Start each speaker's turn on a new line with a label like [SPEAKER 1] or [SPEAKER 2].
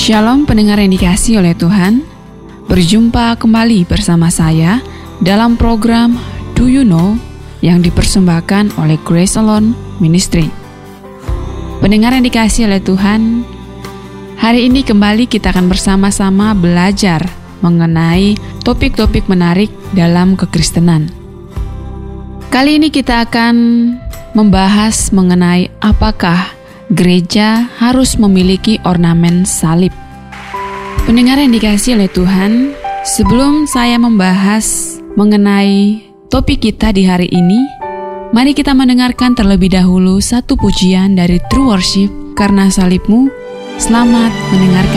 [SPEAKER 1] Shalom pendengar yang dikasihi oleh Tuhan. Berjumpa kembali bersama saya dalam program Do You Know yang dipersembahkan oleh Grace Alone Ministry. Pendengar yang dikasihi oleh Tuhan, hari ini kembali kita akan bersama-sama belajar mengenai topik-topik menarik dalam kekristenan. Kali ini kita akan membahas mengenai apakah gereja harus memiliki ornamen salib. Pendengar yang dikasihi oleh Tuhan, sebelum saya membahas mengenai topik kita di hari ini, mari kita mendengarkan terlebih dahulu satu pujian dari True Worship, Karena Salibmu. Selamat mendengarkan.